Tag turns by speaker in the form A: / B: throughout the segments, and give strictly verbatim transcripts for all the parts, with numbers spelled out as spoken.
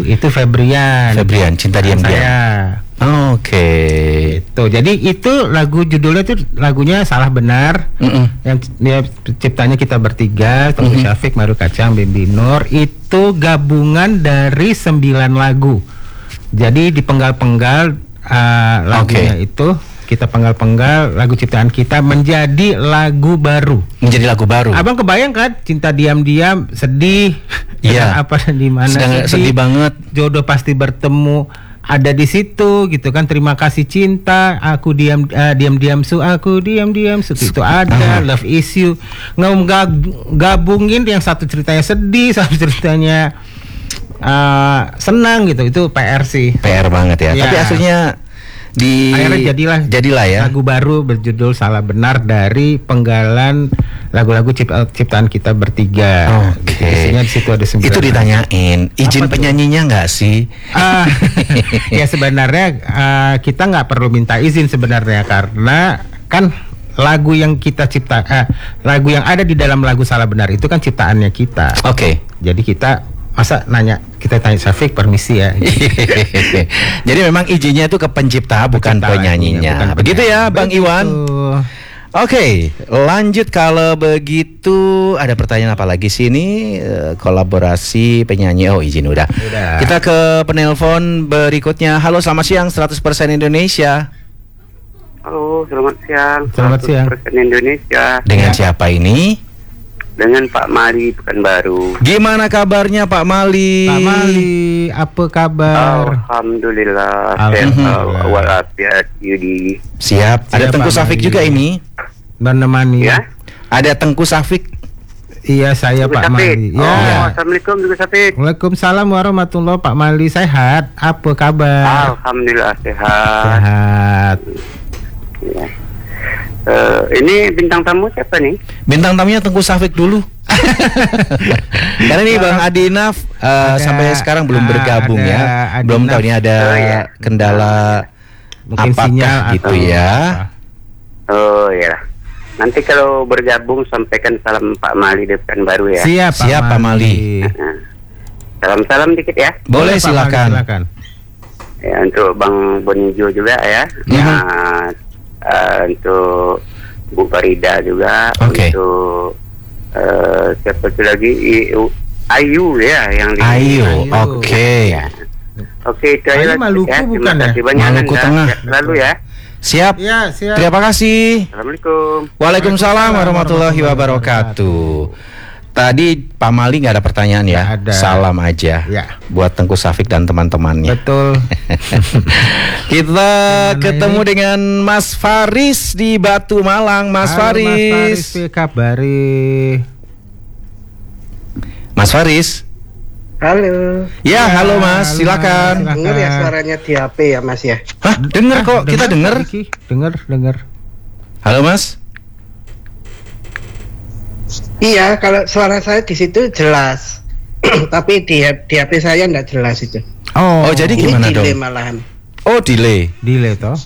A: itu Febrian.
B: Febrian, Cinta Diam-Diam.
A: Saya.
B: Oh, Oke. Okay.
A: Itu. Jadi itu lagu judulnya tuh lagunya Salah Benar. Mm-mm. Yang dia ciptanya kita bertiga, Tengku mm-hmm. Syafiq, Maru Kacang, Bimbi Nur. Itu gabungan dari sembilan lagu. Jadi dipenggal-penggal uh, lagunya okay. itu kita penggal-penggal lagu ciptaan kita menjadi lagu baru. Menjadi lagu baru. Abang kebayang kan? Cinta Diam-Diam, sedih. Iya. Apa di mana? Sedih, sedih banget. Jodoh Pasti Bertemu. Ada di situ gitu kan, terima kasih cinta, aku diam uh, diam-diam su, aku diam-diam su, itu ada, love is you, nggak gabungin yang satu ceritanya sedih, satu ceritanya uh, senang gitu, itu P R sih. P R banget ya. ya. Tapi aslinya di akhirnya jadilah jadilah ya lagu baru berjudul Salah Benar dari penggalan lagu-lagu cipt- ciptaan kita bertiga. Oke. Okay. Di situ ada sembilan. Itu ditanyain izin penyanyinya nggak sih? Uh, ya sebenarnya uh, kita nggak perlu minta izin sebenarnya karena kan lagu yang kita cipta, uh, lagu yang ada di dalam lagu Salah Benar itu kan ciptaannya kita. Oke. Okay. Jadi kita masa nanya kita tanya Syafiq permisi ya. Jadi memang izinnya itu ke pencipta bukan pencipta penyanyinya. Bukan begitu ya Bang begitu. Iwan. Oke, okay, lanjut kalau begitu ada pertanyaan apa lagi sini? E, kolaborasi penyanyi. Oh, izin udah. udah. Kita ke penelpon berikutnya. Halo, selamat siang seratus persen Indonesia.
C: Halo, selamat siang.
A: Selamat siang.
C: seratus persen Indonesia.
B: Dengan ya. Siapa ini?
C: Dengan Pak Mali Pekanbaru.
B: Gimana kabarnya Pak Mali?
A: Pak Mali, apa kabar?
C: Alhamdulillah.
A: Alhamdulillah.
C: Walafiat Yudi.
B: Siap. Ada Tengku Syafiq juga ini.
A: Menemani.
C: Ya.
B: Ada Tengku Syafiq.
A: Iya, saya Tengku Pak Syafiq. Mali.
C: Oh,
A: ya.
C: Assalamualaikum Tengku Syafiq.
A: Waalaikumsalam warahmatullahi Pak Mali. Sehat? Apa kabar?
C: Alhamdulillah sehat.
A: Sehat.
C: Ya. Uh, ini bintang tamu siapa nih?
B: Bintang tamunya Tengku Syafiq dulu. Karena ini Bang Adinaf uh, ada, sampai sekarang belum bergabung ada, ya. Adinaf. Belum tahu ini ada oh, ya. kendala
A: mungkin
B: apakah
A: sinyal
B: gitu
A: atau
B: ya.
C: Oh ya. Nanti kalau bergabung sampaikan salam Pak Mali di Pekanbaru ya.
A: Siap Pak
B: Siap, Pak Mali.
C: Uh-huh. Salam-salam dikit ya.
B: Boleh, Boleh silakan.
A: silakan.
C: Ya, untuk Bang Bonijo juga ya.
B: Mm-hmm.
C: Nah, uh, untuk Bu Farida juga.
B: Okay.
C: Untuk uh, siapa itu lagi? I- Ayu ya yang di
B: Ayu. Oke. Okay.
C: Ya. Oke, itu aja
A: Maluku
C: ya.
A: bukan
C: Terima kasih
A: ya?
C: banyak
B: Maluku
C: Anda.
B: Tengah.
C: Lalu ya.
B: Siap.
A: Ya, siap.
B: Terima kasih.
C: Assalamualaikum.
B: Waalaikumsalam warahmatullahi wabarakatuh. Tadi Pak Mali nggak ada pertanyaan ya,
A: ada.
B: Salam aja ya. Buat Tengku Syafiq dan teman-temannya.
A: Betul.
B: Kita Mana ketemu ini? dengan Mas Faris di Batu Malang. Mas
A: Halo,
B: Faris.
A: Mas Faris, kabari.
B: Mas Faris.
D: Halo.
B: Ya, ya halo Mas, halo, silakan.
D: Mas, dengar ya suaranya di H P ya Mas ya.
B: Hah, dengar kok, kita dengar.
A: Dengar, dengar.
B: Halo Mas.
D: Iya, kalau suara saya di situ jelas. Tapi di, di H P saya enggak jelas itu.
B: Oh, oh jadi
D: ini
B: gimana
D: delay
B: dong?
D: malahan.
B: Oh, delay.
A: Delay toh.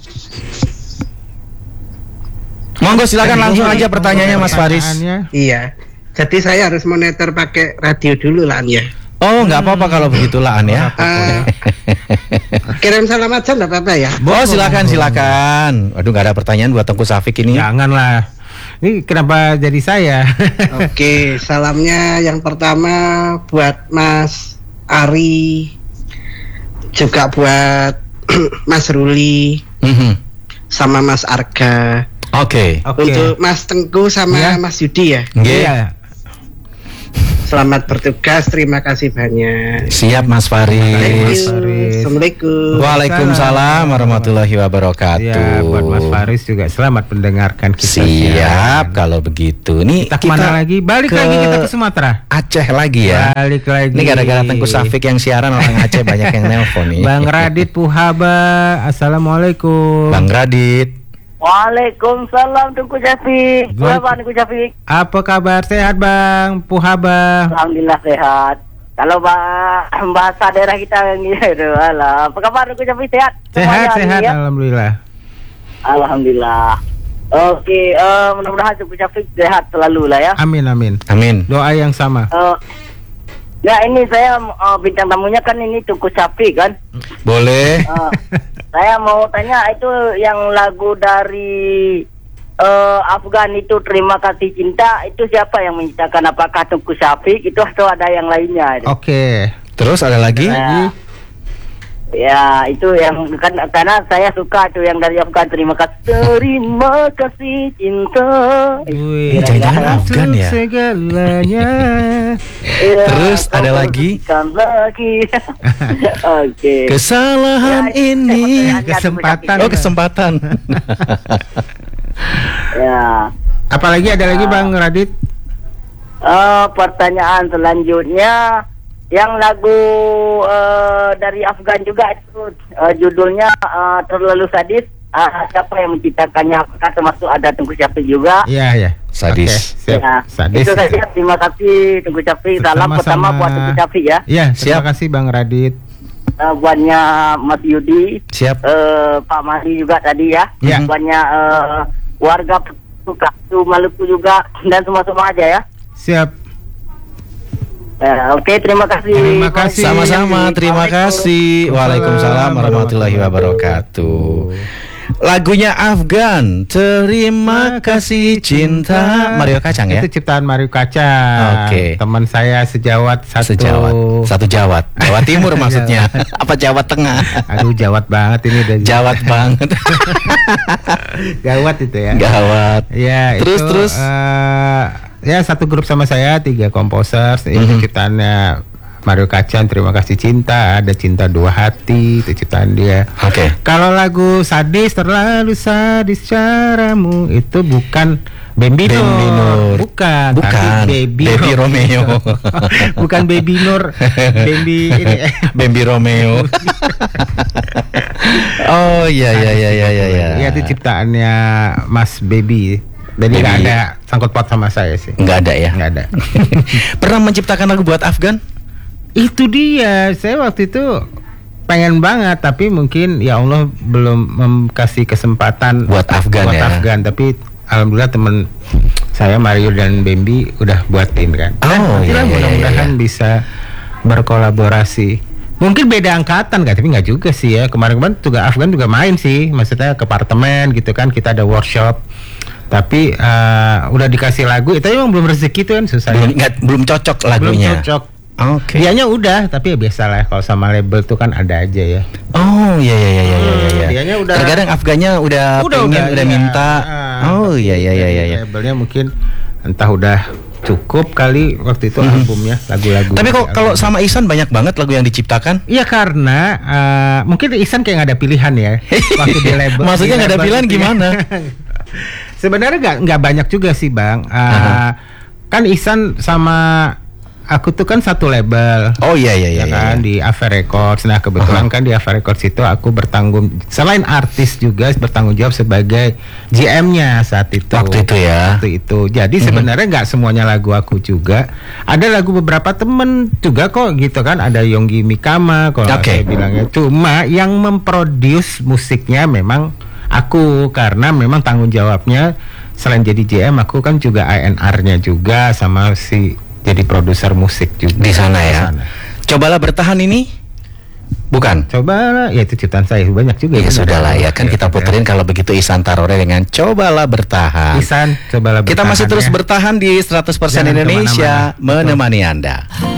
B: Monggo silakan langsung aja pertanyaannya Mas Faris.
D: Iya. Jadi saya harus monitor pakai radio dulu lah ya.
B: Oh, nggak apa-apa kalau begitu lah An ya.
D: Uh, kirim salam aja nggak apa-apa ya.
B: Oh, silakan silakan. Waduh, nggak ada pertanyaan buat Tengku Syafiq ini.
A: Janganlah. Ini kenapa jadi saya?
D: Oke, salamnya yang pertama buat Mas Ari, juga buat Mas Ruli, mm-hmm. sama Mas Arga.
B: Oke. Okay. Okay.
D: Untuk Mas Tengku sama ya. Mas Yudi ya.
B: Iya. Yeah.
D: Selamat bertugas, terima kasih banyak.
B: Siap Mas Faris.
D: Assalamualaikum.
B: Waalaikumsalam warahmatullahi wabarakatuh.
A: Ya, buat Mas Faris juga selamat mendengarkan kita.
B: Siap, kalau begitu. Nih
A: kita, kita kemana lagi? Balik lagi kita ke Sumatera.
B: Aceh lagi ya.
A: Balik lagi.
B: Ini gara-gara Tengku Syafiq yang siaran orang Aceh banyak yang nelpon nih.
A: Bang Radit Puhaba, assalamualaikum.
B: Bang Radit.
E: Waalaikumsalam Tengku Syafiq. Apa Tengku Syafiq?
A: Apa kabar? Sehat Bang Puhaba?
E: Alhamdulillah sehat. Kalau bah- bahasa daerah kita yang gitu, alah. Apa kabar Tengku Syafiq, sehat?
A: Sehat, sehat ya? Alhamdulillah.
E: Alhamdulillah. Oke, uh, mudah-mudahan Tengku Syafiq sehat selalu lah ya.
A: Amin, amin.
B: Amin.
A: Doa yang sama.
E: Uh, Nah ini saya uh, bintang tamunya kan ini Tengku Syafiq kan.
B: Boleh.
E: Uh, saya mau tanya itu yang lagu dari uh, Afgan itu Terima Kasih Cinta itu siapa yang menciptakan? Apakah Tengku Syafiq itu atau ada yang lainnya?
A: Oke. Okay.
B: Terus ada lagi?
E: Nah, ya itu yang kan karena saya suka tuh yang dari Afgan Terima Kasih Terima Kasih Cinta.
B: Wih, jangan Afgan ya.
A: Segalanya.
E: Ya,
B: terus ada lagi?
E: lagi. Oke. Okay.
B: Kesalahan ya, ini
A: kesempatan.
B: Oh kesempatan.
E: Ya.
A: Apalagi ada lagi Bang Radit?
E: Uh, pertanyaan selanjutnya. Yang lagu uh, dari Afgan juga itu uh, judulnya uh, Terlalu Sadis. Uh, siapa yang menciptakannya? Apakah termasuk ada Tengku Syafiq juga?
A: Iya ya.
B: Sadis.
A: Okay,
E: ya.
A: Sadis.
E: Itu saja. Terima kasih Tengku Syafiq. Salam pertama buat Tengku Syafiq ya.
A: Iya. Terima kasih Bang Radit.
E: Uh, buatnya Mas Yudi.
B: Siap.
E: Uh, Pak Mari juga tadi ya.
A: Ya.
E: Buatnya uh, warga Maluku juga dan semua-semua aja ya.
A: Siap.
E: Uh, Oke, okay, terima kasih.
A: Terima kasih.
B: Sama-sama, terima kasih. Waalaikumsalam warahmatullahi wabarakatuh. Lagunya Afgan, Terima Kasih Cinta, Mario Kacang ya?
A: Itu ciptaan Mario Kacang.
B: Oke. Okay.
A: Teman saya sejawat satu.
B: Sejawat. Satu Jawat. Jawa Timur maksudnya. Apa Jawa Tengah?
A: Aduh, Jawat banget ini dari
B: Jawat banget.
A: Gawat itu ya.
B: Gawat.
A: Ya,
B: terus
A: itu,
B: terus.
A: Uh, ya satu grup sama saya, tiga komposer. Ini mm-hmm. ciptaannya Mario Kacang, Terima Kasih Cinta, ada Cinta Dua Hati, itu ciptaan dia.
B: Oke. Okay.
A: Kalau lagu Sadis, Terlalu Sadis Caramu, itu bukan Bambi Nur, bukan,
B: bukan.
A: Tapi Baby,
B: Baby Romeo.
A: Bukan Baby Nur, Bambi ini.
B: Bambi Romeo. Oh iya iya iya iya iya.
A: Iya itu ciptaannya Mas Baby. Jadi nggak ada sangkut paut sama saya sih.
B: Nggak ada ya?
A: Nggak ada.
B: Pernah menciptakan lagu buat Afgan?
A: Itu dia. Saya waktu itu pengen banget, tapi mungkin ya Allah belum kasih kesempatan
B: buat Afgan
A: buat
B: ya.
A: Afgan. Tapi alhamdulillah temen saya Mario dan Bambi udah buatin kan.
B: Oh iya, iya,
A: mudah-mudahan
B: iya, iya.
A: bisa berkolaborasi. Mungkin beda angkatan nggak, tapi nggak juga sih ya. Kemarin-kemarin juga Afgan juga main sih, maksudnya ke apartemen gitu kan, kita ada workshop. Tapi uh, udah dikasih lagu, itu emang belum rezeki tuh kan susah.
B: Belum, nggak, belum cocok lagunya.
A: Belum cocok.
B: Oke. Okay.
A: Dianya udah, tapi ya biasa lah kalau sama label tuh kan ada aja ya.
B: Oh iya iya iya iya iya. iya.
A: Dianya udah.
B: Terkadang Afgannya udah, udah pengen, udah, udah iya. minta. Ah, oh iya iya iya iya.
A: Labelnya mungkin entah udah cukup kali waktu itu hmm. albumnya, lagu-lagu.
B: Tapi kok kalau sama Ihsan banyak banget lagu yang diciptakan?
A: Iya karena uh, mungkin Ihsan kayak nggak ada pilihan ya waktu di label.
B: Maksudnya nggak ada pilihan gimana?
A: Sebenarnya nggak nggak banyak juga sih Bang. Uh, uh-huh. Kan Ihsan sama aku tuh kan satu label.
B: Oh iya iya iya.
A: Ya kan iya. Di Ava Records. Nah kebetulan uh-huh. kan di Ava Records itu aku bertanggung selain artis juga bertanggung jawab sebagai G M-nya saat itu.
B: Waktu itu ya.
A: Waktu itu. Jadi uh-huh. sebenarnya nggak semuanya lagu aku juga. Ada lagu beberapa temen juga kok gitu kan. Ada Yonggi Mikama kalau okay. saya bilangnya. Cuma yang memproduce musiknya memang aku, karena memang tanggung jawabnya selain jadi J M aku kan juga A and R-nya juga sama si jadi produser musik juga
B: di sana ya. Sana. Cobalah Bertahan ini bukan?
A: Cobalah, ya itu ciptaan saya banyak juga.
B: Ya sudahlah ya kan ya, kita puterin ya. Kalau begitu Ihsan Tarore dengan Cobalah Bertahan.
A: Ihsan, Cobalah Bertahan.
B: Kita masih terus
A: ya.
B: bertahan di seratus persen Indonesia kemana-mana. Menemani Anda.